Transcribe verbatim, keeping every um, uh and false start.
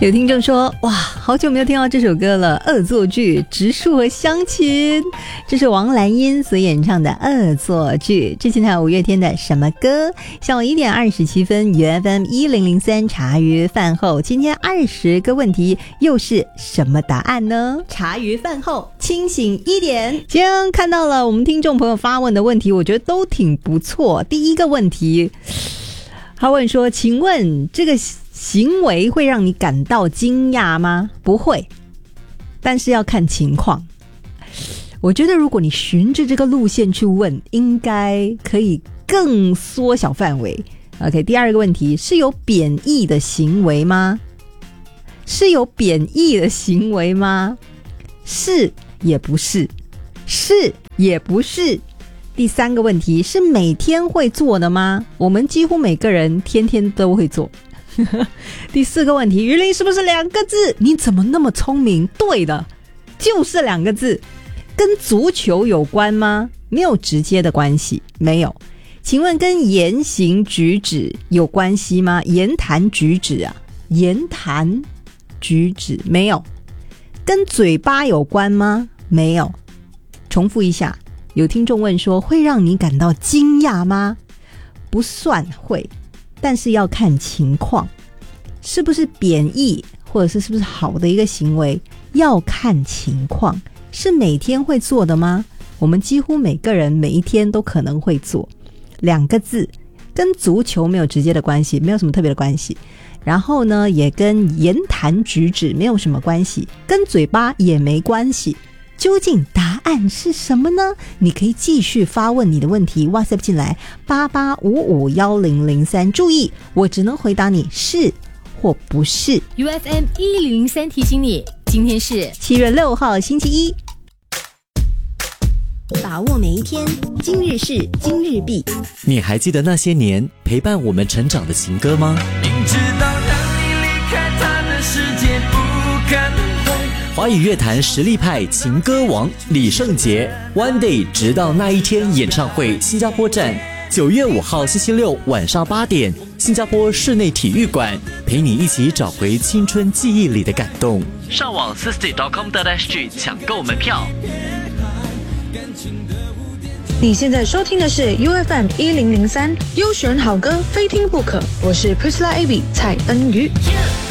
有听众说，哇，好久没有听到这首歌了，恶作剧植树和乡亲，这是王蓝音所演唱的恶作剧。之前还有五月天的什么歌。下午一点二十七分 U F M 一零零三茶余饭后，今天二十个问题又是什么答案呢？茶余饭后清醒一点。今天看到了我们听众朋友发问的问题，我觉得都挺不错。第一个问题，他问说，请问这个行为会让你感到惊讶吗？不会，但是要看情况。我觉得如果你循着这个路线去问，应该可以更缩小范围。 OK， 第二个问题，是有贬义的行为吗？是有贬义的行为吗？是也不是，是也不是。第三个问题，是每天会做的吗？我们几乎每个人天天都会做。第四个问题，鱼鳞是不是两个字？你怎么那么聪明？对的，就是两个字。跟足球有关吗？没有直接的关系，没有。请问跟言行举止有关系吗？言谈举止啊，言谈举止没有。跟嘴巴有关吗？没有。重复一下，有听众问说，会让你感到惊讶吗？不算会，但是要看情况，是不是贬义，或者是是不是好的一个行为，要看情况。是每天会做的吗？我们几乎每个人每一天都可能会做。两个字，跟足球没有直接的关系，没有什么特别的关系。然后呢，也跟言谈举止没有什么关系，跟嘴巴也没关系。究竟答案是什么呢？你可以继续发问你的问题 WhatsApp 进来八八五五一零零三，注意我只能回答你是或不是。 U F M 一零零三提醒你，今天是七月六号星期一， 把握每一天，今日事今日毕。 你还记得那些年陪伴我们成长的情歌吗？ 明知道让你离开他的世界不可能会。 华语乐坛实力派情歌王李圣杰 One Day 直到那一天演唱会新加坡站，九月五号星期六晚上八点，新加坡室内体育馆，陪你一起找回青春记忆里的感动。 上网 s i s t y dot com dot s g 抢购门票。 你现在收听的是 U F M 一零零三，优选好歌非听不可。我是 Priscilla Abby 蔡恩瑜。Yeah!